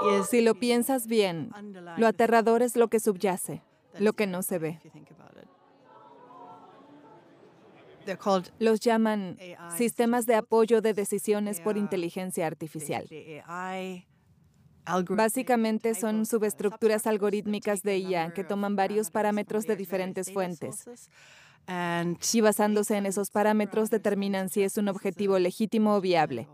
Si lo piensas bien, lo aterrador es lo que subyace, lo que no se ve. Los llaman sistemas de apoyo de decisiones por inteligencia artificial. Básicamente son subestructuras algorítmicas de IA que toman varios parámetros de diferentes fuentes y basándose en esos parámetros determinan si es un objetivo legítimo o viable.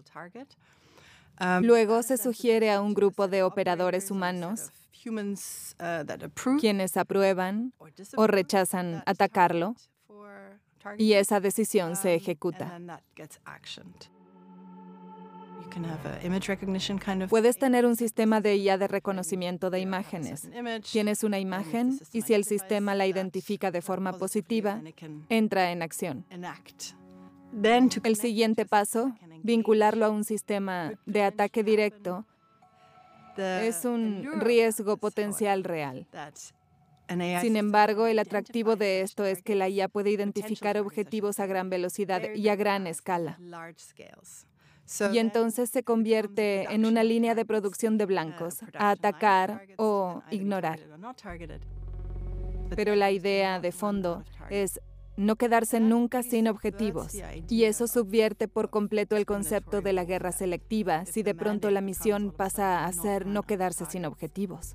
Luego se sugiere a un grupo de operadores humanos quienes aprueban o rechazan atacarlo y esa decisión se ejecuta. Puedes tener un sistema de IA de reconocimiento de imágenes. Tienes una imagen y si el sistema la identifica de forma positiva, entra en acción. El siguiente paso, vincularlo a un sistema de ataque directo, es un riesgo potencial real. Sin embargo, el atractivo de esto es que la IA puede identificar objetivos a gran velocidad y a gran escala. Y entonces se convierte en una línea de producción de blancos, a atacar o ignorar. Pero la idea de fondo es no quedarse nunca sin objetivos. Y eso subvierte por completo el concepto de la guerra selectiva si de pronto la misión pasa a ser no quedarse sin objetivos.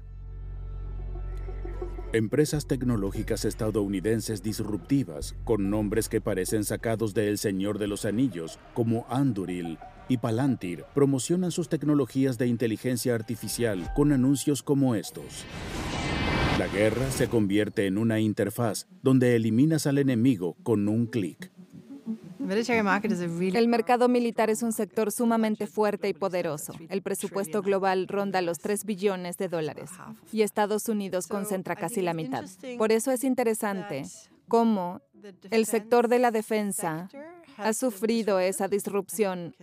Empresas tecnológicas estadounidenses disruptivas, con nombres que parecen sacados de El Señor de los Anillos, como Anduril y Palantir, promocionan sus tecnologías de inteligencia artificial con anuncios como estos. La guerra se convierte en una interfaz donde eliminas al enemigo con un clic. El mercado militar es un sector sumamente fuerte y poderoso. El presupuesto global ronda los $3 billones y Estados Unidos concentra casi la mitad. Por eso es interesante cómo el sector de la defensa ha sufrido esa disrupción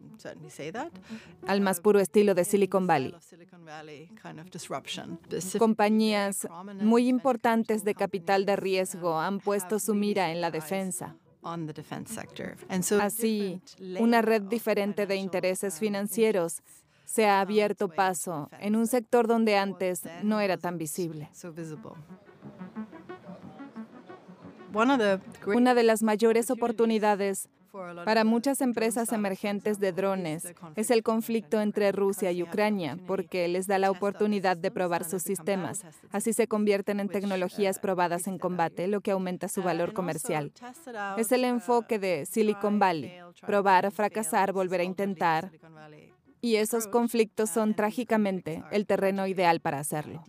al más puro estilo de Silicon Valley. Compañías muy importantes de capital de riesgo han puesto su mira en la defensa. Así, una red diferente de intereses financieros se ha abierto paso en un sector donde antes no era tan visible. Una de las mayores oportunidades para muchas empresas emergentes de drones es el conflicto entre Rusia y Ucrania, porque les da la oportunidad de probar sus sistemas. Así se convierten en tecnologías probadas en combate, lo que aumenta su valor comercial. Es el enfoque de Silicon Valley: probar, fracasar, volver a intentar. Y esos conflictos son trágicamente el terreno ideal para hacerlo.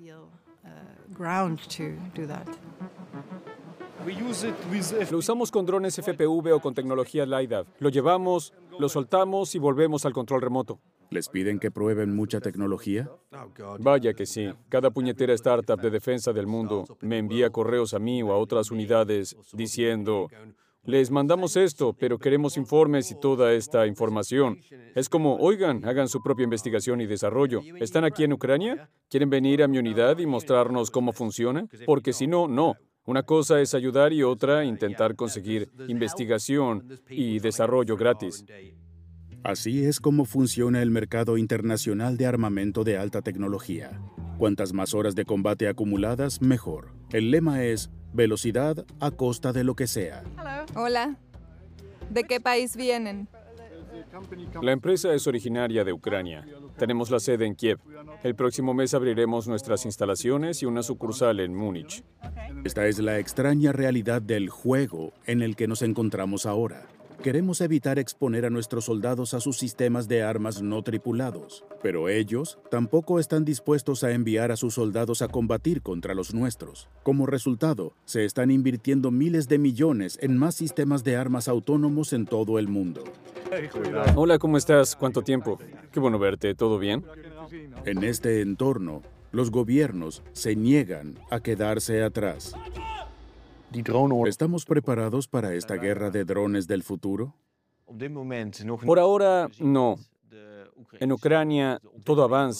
Lo usamos con drones FPV o con tecnología LiDAR. Lo llevamos, lo soltamos y volvemos al control remoto. ¿Les piden que prueben mucha tecnología? Vaya que sí. Cada puñetera startup de defensa del mundo me envía correos a mí o a otras unidades diciendo: les mandamos esto, pero queremos informes y toda esta información. Es como, oigan, hagan su propia investigación y desarrollo. ¿Están aquí en Ucrania? ¿Quieren venir a mi unidad y mostrarnos cómo funciona? Porque si no, no. Una cosa es ayudar y otra intentar conseguir investigación y desarrollo gratis. Así es como funciona el mercado internacional de armamento de alta tecnología. Cuantas más horas de combate acumuladas, mejor. El lema es velocidad a costa de lo que sea. Hola. ¿De qué país vienen? La empresa es originaria de Ucrania. Tenemos la sede en Kiev. El próximo mes abriremos nuestras instalaciones y una sucursal en Múnich. Esta es la extraña realidad del juego en el que nos encontramos ahora. Queremos evitar exponer a nuestros soldados a sus sistemas de armas no tripulados, pero ellos tampoco están dispuestos a enviar a sus soldados a combatir contra los nuestros. Como resultado, se están invirtiendo miles de millones en más sistemas de armas autónomos en todo el mundo. Hola, ¿cómo estás? ¿Cuánto tiempo? Qué bueno verte. ¿Todo bien? En este entorno, los gobiernos se niegan a quedarse atrás. ¿Estamos preparados para esta guerra de drones del futuro? Por ahora, no. En Ucrania, todo avanza.